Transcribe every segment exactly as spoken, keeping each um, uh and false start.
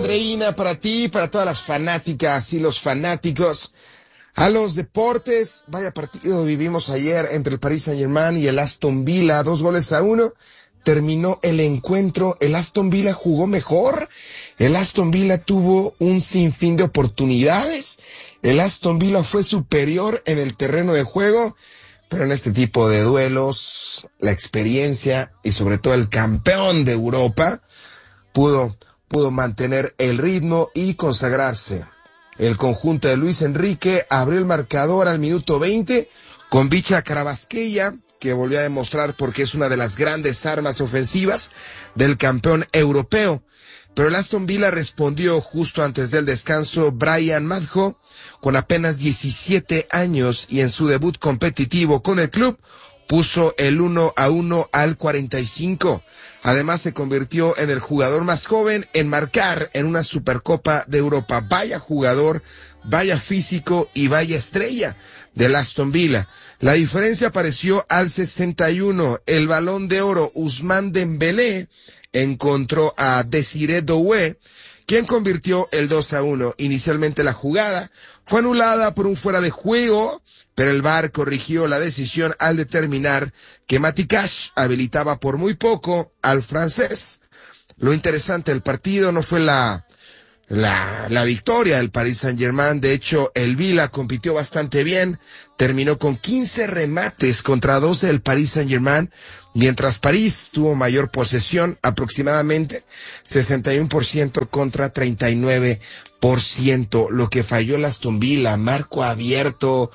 Andreina, para ti, para todas las fanáticas y los fanáticos a los deportes. Vaya partido vivimos ayer entre el Paris Saint-Germain y el Aston Villa, dos goles a uno. Terminó el encuentro, el Aston Villa jugó mejor, el Aston Villa tuvo un sinfín de oportunidades, el Aston Villa fue superior en el terreno de juego, pero en este tipo de duelos, la experiencia y sobre todo el campeón de Europa pudo, pudo mantener el ritmo y consagrarse. El conjunto de Luis Enrique abrió el marcador al minuto veinte con Vicha Carabasqueya, que volvió a demostrar porque es una de las grandes armas ofensivas del campeón europeo. Pero el Aston Villa respondió justo antes del descanso Brian Madjo, con apenas diecisiete años y en su debut competitivo con el club, puso el uno a uno al cuarenta y cinco. Además se convirtió en el jugador más joven en marcar en una Supercopa de Europa. Vaya jugador, vaya físico y vaya estrella del Aston Villa. La diferencia apareció al sesenta y uno. El Balón de Oro Ousmane Dembélé encontró a Desiré Doué, quien convirtió el dos a uno. Inicialmente la jugada fue anulada por un fuera de juego, pero el V A R corrigió la decisión al determinar que Matty Cash habilitaba por muy poco al francés. Lo interesante del partido no fue la La, la victoria del Paris Saint-Germain. De hecho, el Villa compitió bastante bien, terminó con quince remates contra doce del Paris Saint-Germain, mientras París tuvo mayor posesión, aproximadamente sesenta y uno por ciento contra treinta y nueve por ciento. Lo que falló el Aston Villa, marco abierto,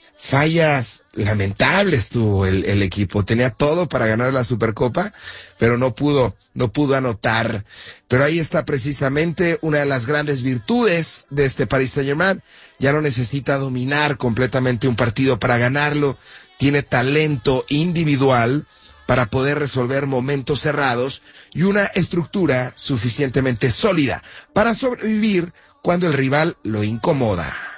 fallas lamentables tuvo el, el equipo. Tenía todo para ganar la Supercopa, pero no pudo, no pudo anotar. Pero ahí está precisamente una de las grandes virtudes de este Paris Saint-Germain. Ya no necesita dominar completamente un partido para ganarlo. Tiene talento individual para poder resolver momentos cerrados y una estructura suficientemente sólida para sobrevivir cuando el rival lo incomoda.